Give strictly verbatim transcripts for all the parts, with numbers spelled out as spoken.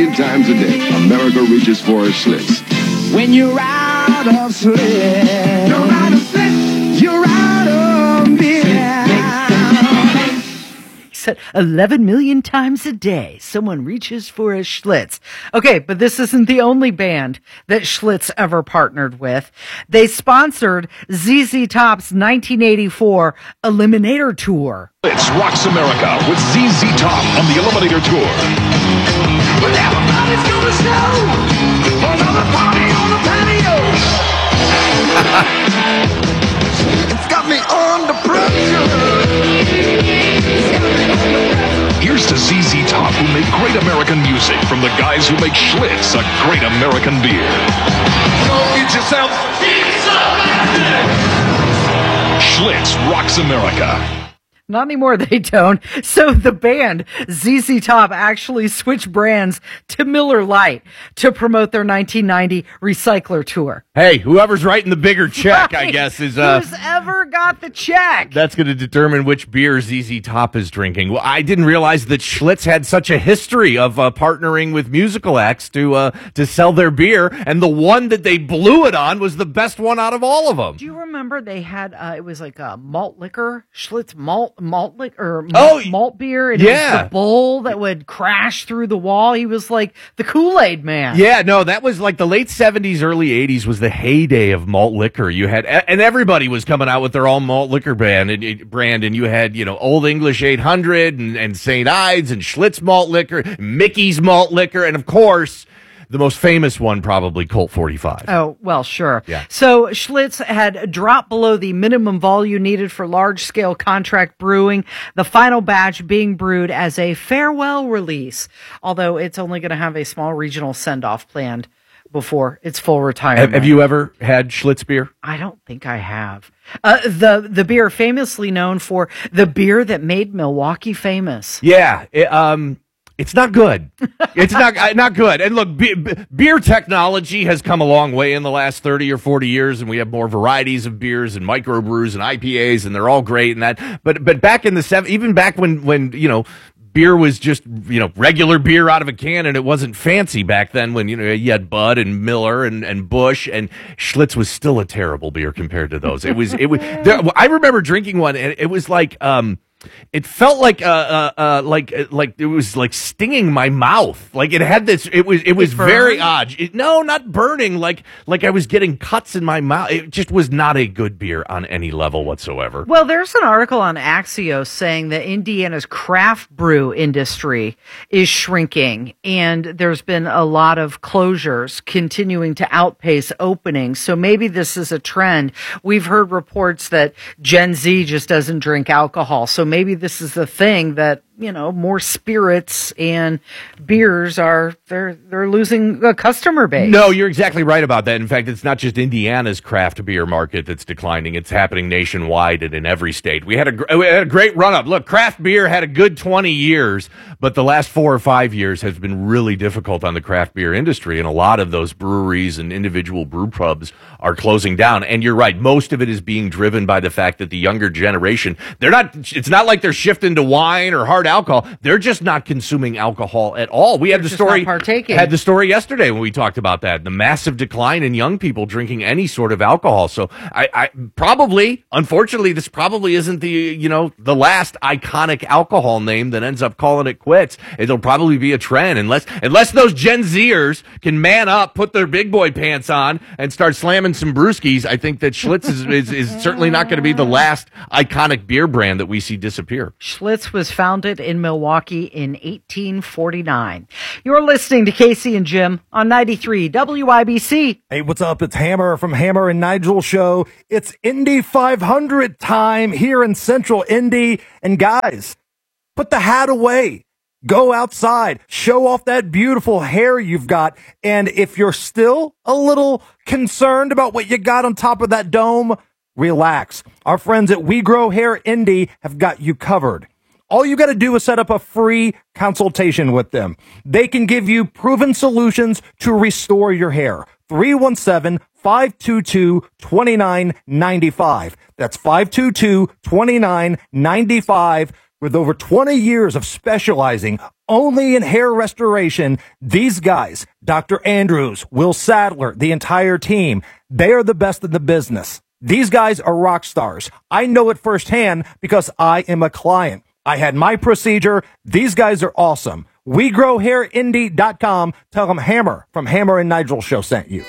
million times a day, America reaches for a Schlitz. When you're out of Schlitz, you're out of Schlitz, you're out of beer. Said eleven million times a day, someone reaches for a Schlitz. Okay, but this isn't the only band that Schlitz ever partnered with. They sponsored Z Z Top's nineteen eighty-four Eliminator Tour. Schlitz rocks America with Z Z Top on the Eliminator Tour. Well, everybody's gonna snow. Another party on the patio. It's got me under pressure. Here's to Z Z Top, who make great American music from the guys who make Schlitz a great American beer. Go get yourself Schlitz rocks America. Not anymore, they don't. So the band, Z Z Top, actually switched brands to Miller Lite to promote their nineteen ninety Recycler Tour. Hey, whoever's writing the bigger check, Right. I guess, is... Uh, Who's ever got the check? That's going to determine which beer Z Z Top is drinking. Well, I didn't realize that Schlitz had such a history of uh, partnering with musical acts to uh, to sell their beer, and the one that they blew it on was the best one out of all of them. Do you remember they had, uh, it was like a malt liquor, Schlitz malt, malt liquor, or Oh, malt, malt beer, and yeah. it was the bowl that would crash through the wall. He was like the Kool-Aid man. Yeah, no, that was like the late seventies, early eighties was the heyday of malt liquor. You had, and everybody was coming out with their own malt liquor brand, and brand, and you had, you know, Old English eight hundred and, and Saint Ides and Schlitz malt liquor, Mickey's malt liquor, and of course, the most famous one, probably Colt forty-five. Oh, well, sure. Yeah. So Schlitz had dropped below the minimum volume needed for large-scale contract brewing, the final batch being brewed as a farewell release, although it's only going to have a small regional send-off planned before its full retirement. Have, have you ever had Schlitz beer? I don't think I have. Uh, the the beer famously known for the beer that made Milwaukee famous. Yeah, it, um, it's not good. It's not uh, not good. And look, be, be, beer technology has come a long way in the last thirty or forty years, and we have more varieties of beers and microbrews and I P As, and they're all great and that. But but back in the seven, even back when when you know, beer was just, you know, regular beer out of a can, and it wasn't fancy back then when, you know, you had Bud and Miller and, and Busch, and Schlitz was still a terrible beer compared to those. It was, it was, there, I remember drinking one, and it was like, um, it felt like, uh, uh, uh, like, uh, like it was like stinging my mouth. Like it had this, it was, it was It burned? very odd. It, no, not burning. Like, like I was getting cuts in my mouth. It just was not a good beer on any level whatsoever. Well, there's an article on Axios saying that Indiana's craft brew industry is shrinking, and there's been a lot of closures continuing to outpace openings. So maybe this is a trend. We've heard reports that Gen Z just doesn't drink alcohol. So maybe this is the thing that, you know, more spirits and beers are, they're they're losing a customer base. No, you're exactly right about that. In fact, it's not just Indiana's craft beer market that's declining. It's happening nationwide and in every state. We had a, we had a great run-up. Look, craft beer had a good twenty years, but the last four or five years has been really difficult on the craft beer industry, and a lot of those breweries and individual brew pubs are closing down. And you're right, most of it is being driven by the fact that the younger generation, they're not, it's not like they're shifting to wine or hard alcohol. They're just not consuming alcohol at all. We had They're the just story, not partaking. had the story yesterday when we talked about that, the massive decline in young people drinking any sort of alcohol. So I, I probably, unfortunately, this probably isn't the, you know, the last iconic alcohol name that ends up calling it quits. It'll probably be a trend unless, unless those Gen Zers can man up, put their big boy pants on and start slamming some brewskis. I think that Schlitz is, is, is certainly not going to be the last iconic beer brand that we see disappear. Schlitz was founded in Milwaukee in eighteen forty-nine. You're listening to Casey and Jim on ninety-three W I B C. Hey, what's up? It's Hammer from Hammer and Nigel Show. It's Indy five hundred time here in Central Indy. And guys, put the hat away. Go outside. Show off that beautiful hair you've got. And if you're still a little concerned about what you got on top of that dome, relax. Our friends at We Grow Hair Indy have got you covered. All you got to do is set up a free consultation with them. They can give you proven solutions to restore your hair. three one seven, five two two, two nine nine five. That's five two two, two nine nine five. With over twenty years of specializing only in hair restoration, these guys, Doctor Andrews, Will Sadler, the entire team, they are the best in the business. These guys are rock stars. I know it firsthand because I am a client. I had my procedure. These guys are awesome. we grow hair indy dot com. Tell them Hammer from Hammer and Nigel Show sent you.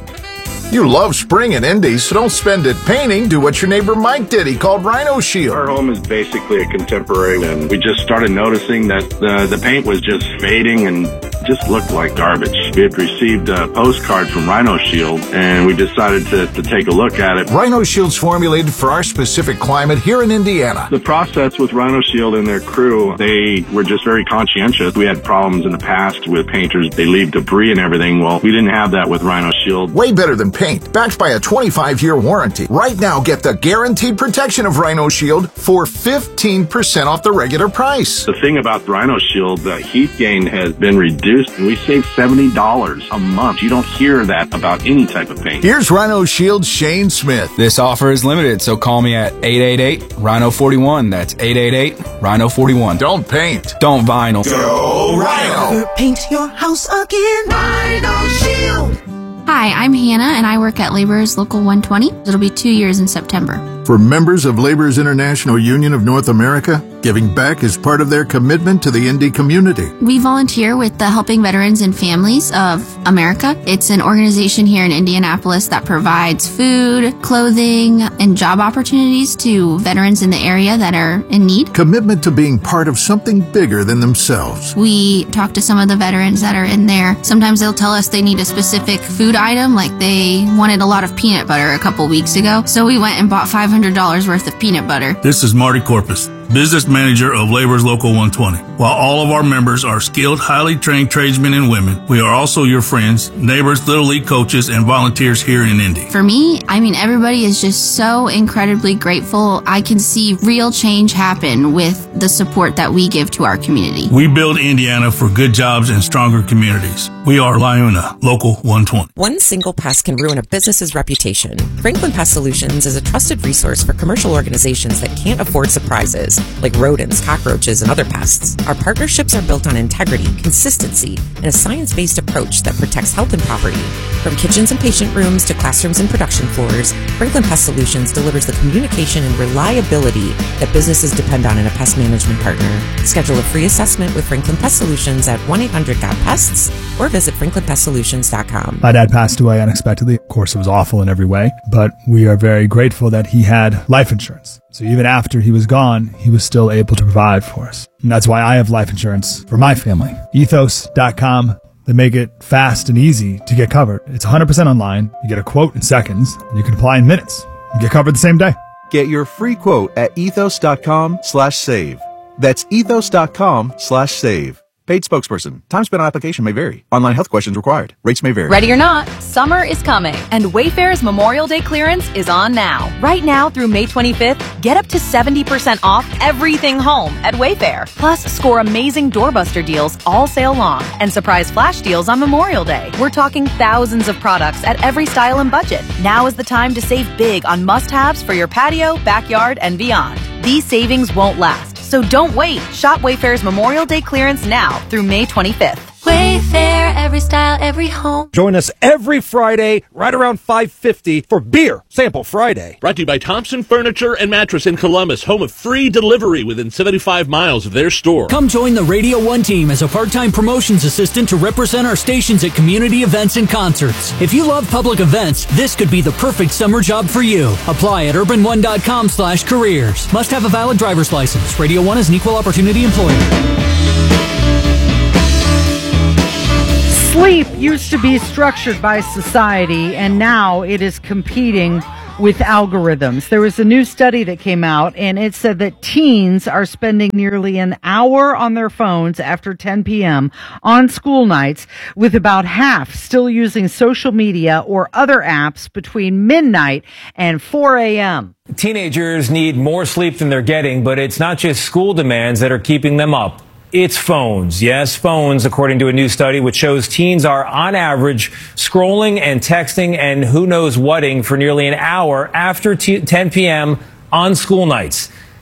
You love spring in Indy, so don't spend it painting. Do what your neighbor Mike did. He called Rhino Shield. Our home is basically a contemporary, and we just started noticing that the, the paint was just fading and just looked like garbage. We had received a postcard from Rhino Shield, and we decided to, to take a look at it. Rhino Shield's formulated for our specific climate here in Indiana. The process with Rhino Shield and their crew, they were just very conscientious. We had problems in the past with painters. They leave debris and everything. Well, we didn't have that with Rhino Shield. Way better than paint, backed by a twenty-five year warranty. Right now, get the guaranteed protection of Rhino Shield for fifteen percent off the regular price. The thing about Rhino Shield, the heat gain has been reduced, and we save seventy dollars a month. You don't hear that about any type of paint. Here's Rhino Shield's Shane Smith. This offer is limited, so call me at eight eight eight, Rhino forty-one. That's eight eight eight, Rhino forty-one. Don't paint. Don't vinyl. Go Rhino. Never paint your house again. Rhino Shield. Hi, I'm Hannah, and I work at Laborers Local one twenty. It'll be two years in September. For members of Laborers International Union of North America, giving back is part of their commitment to the Indy community. We volunteer with the Helping Veterans and Families of America. It's an organization here in Indianapolis that provides food, clothing, and job opportunities to veterans in the area that are in need. Commitment to being part of something bigger than themselves. We talk to some of the veterans that are in there. Sometimes they'll tell us they need a specific food item, like they wanted a lot of peanut butter a couple weeks ago. So we went and bought five hundred dollars worth of peanut butter. This is Marty Corpus, business manager of Laborers Local one twenty. While all of our members are skilled, highly trained tradesmen and women, we are also your friends, neighbors, Little League coaches, and volunteers here in Indy. For me, I mean, everybody is just so incredibly grateful. I can see real change happen with the support that we give to our community. We build Indiana for good jobs and stronger communities. We are Liuna Local one twenty. One single pest can ruin a business's reputation. Franklin Pest Solutions is a trusted resource for commercial organizations that can't afford surprises, like rodents, cockroaches, and other pests. Our partnerships are built on integrity, consistency, and a science-based approach that protects health and property. From kitchens and patient rooms to classrooms and production floors, Franklin Pest Solutions delivers the communication and reliability that businesses depend on in a pest management partner. Schedule a free assessment with Franklin Pest Solutions at one eight hundred got pests or visit franklin pest solutions dot com. My dad passed away unexpectedly. Of course, it was awful in every way, but we are very grateful that he had life insurance. So even after he was gone, he was still able to provide for us. And that's why I have life insurance for my family. ethos dot com. They make it fast and easy to get covered. It's one hundred percent online. You get a quote in seconds, and you can apply in minutes. You get covered the same day. Get your free quote at ethos dot com slash save. That's ethos dot com slash save. Paid spokesperson. Time spent on application may vary. Online health questions required. Rates may vary. Ready or not, summer is coming, and Wayfair's Memorial Day clearance is on now. Right now through May twenty-fifth, get up to seventy percent off everything home at Wayfair. Plus, score amazing doorbuster deals all sale long and surprise flash deals on Memorial Day. We're talking thousands of products at every style and budget. Now is the time to save big on must-haves for your patio, backyard, and beyond. These savings won't last, so don't wait. Shop Wayfair's Memorial Day clearance now through May twenty-fifth. Wayfair, every style, every home. Join us every Friday right around five fifty for Beer Sample Friday. Brought to you by Thompson Furniture and Mattress in Columbus, home of free delivery within seventy-five miles of their store. Come join the Radio one team as a part-time promotions assistant to represent our stations at community events and concerts. If you love public events, this could be the perfect summer job for you. Apply at urban one dot com slash careers. Must have a valid driver's license. Radio one is an equal opportunity employer. Sleep used to be structured by society, and now it is competing with algorithms. There was a new study that came out, and it said that teens are spending nearly an hour on their phones after ten p.m. on school nights, with about half still using social media or other apps between midnight and four a.m. Teenagers need more sleep than they're getting, but it's not just school demands that are keeping them up. It's phones. Yes, phones, according to a new study which shows teens are on average scrolling and texting and who knows whating for nearly an hour after ten p.m. on school nights.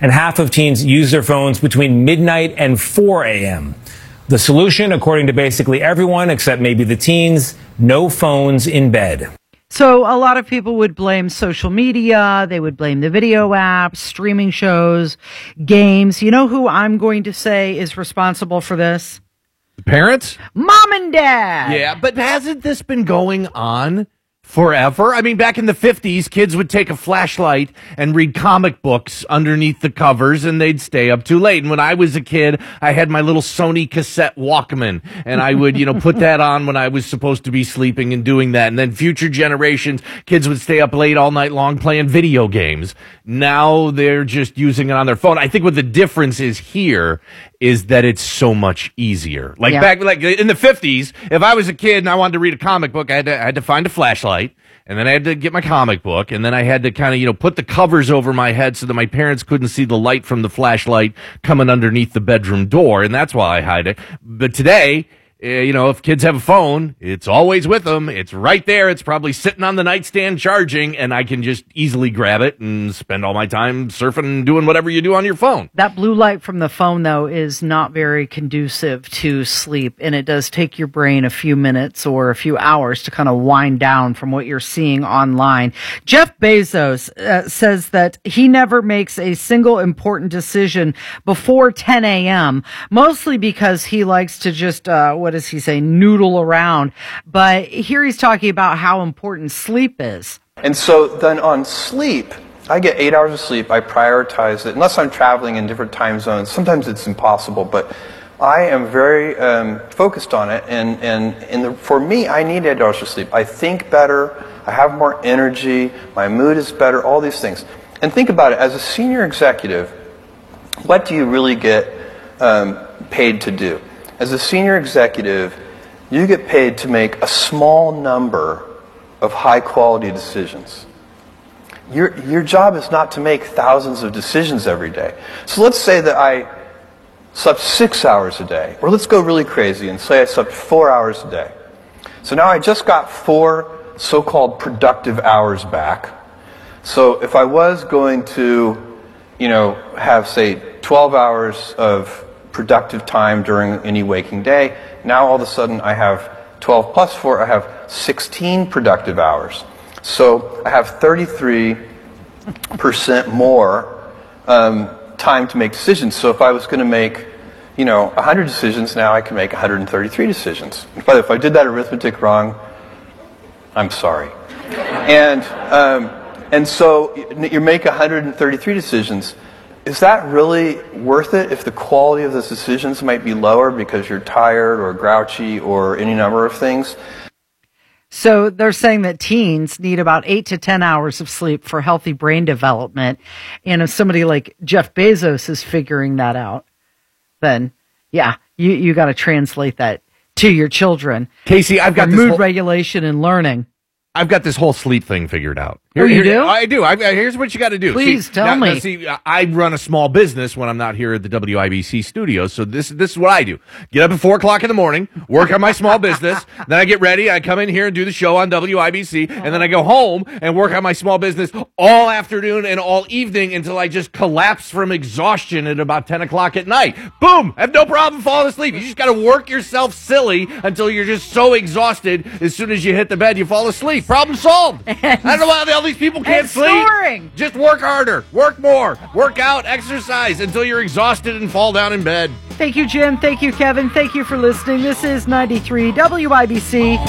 and half of teens use their phones between midnight and four a.m. The solution, according to basically everyone except maybe the teens, no phones in bed. So a lot of people would blame social media. They would blame the video apps, streaming shows, games. You know who I'm going to say is responsible for this? Parents? Mom and dad. Yeah, but hasn't this been going on forever? I mean, back in the fifties, kids would take a flashlight and read comic books underneath the covers, and they'd stay up too late. And when I was a kid, I had my little Sony cassette Walkman, and I would, you know, put that on when I was supposed to be sleeping and doing that. And then future generations, kids would stay up late all night long playing video games. Now they're just using it on their phone. I think what the difference is here is that it's so much easier. Like Yeah. back, like in the fifties, if I was a kid and I wanted to read a comic book, I had to, I had to find a flashlight, and then I had to get my comic book, and then I had to kind of, you know, put the covers over my head so that my parents couldn't see the light from the flashlight coming underneath the bedroom door, and that's why I hide it. But today, uh, you know, if kids have a phone, it's always with them. It's right there. It's probably sitting on the nightstand charging, and I can just easily grab it and spend all my time surfing and doing whatever you do on your phone. That blue light from the phone, though, is not very conducive to sleep, and it does take your brain a few minutes or a few hours to kind of wind down from what you're seeing online. Jeff Bezos uh, says that he never makes a single important decision before ten a.m., mostly because he likes to just, uh, what does he say, noodle around. But here he's talking about how important sleep is. And so then on sleep, I get eight hours of sleep. I prioritize it. Unless I'm traveling in different time zones, sometimes it's impossible, but I am very um, focused on it. And, and, and the, for me, I need eight hours of sleep. I think better. I have more energy. My mood is better, all these things. And think about it. As a senior executive, what do you really get um, paid to do? As a senior executive, you get paid to make a small number of high-quality decisions. Your, your job is not to make thousands of decisions every day. So let's say that I slept six hours a day, or let's go really crazy and say I slept four hours a day. So now I just got four so-called productive hours back. So if I was going to, you know, have, say, twelve hours of productive time during any waking day, now all of a sudden I have twelve plus four, I have sixteen productive hours. So I have thirty-three percent more um, time to make decisions. So if I was going to make, you know, one hundred decisions, now I can make one hundred thirty-three decisions. But if I did that arithmetic wrong, I'm sorry. And um, and so you make one hundred thirty-three decisions. Is that really worth it if the quality of those decisions might be lower because you're tired or grouchy or any number of things? So they're saying that teens need about eight to ten hours of sleep for healthy brain development. And if somebody like Jeff Bezos is figuring that out, then yeah, you, you got to translate that to your children. Casey, I've got for this mood whole- regulation and learning. I've got this whole sleep thing figured out. Oh, you do? I do. I, here's what you got to do. Please see, tell now, me. Now, see, I run a small business when I'm not here at the W I B C studios. So this this is what I do: get up at four o'clock in the morning, work on my small business, then I get ready. I come in here and do the show on W I B C, and then I go home and work on my small business all afternoon and all evening until I just collapse from exhaustion at about ten o'clock at night. Boom! I have no problem falling asleep. You just got to work yourself silly until you're just so exhausted. As soon as you hit the bed, you fall asleep. Problem solved. I don't know why all these people can't and sleep. snoring. Just work harder, work more, work out, exercise until you're exhausted and fall down in bed. Thank you, Jim. Thank you, Kevin. Thank you for listening. This is ninety-three W I B C.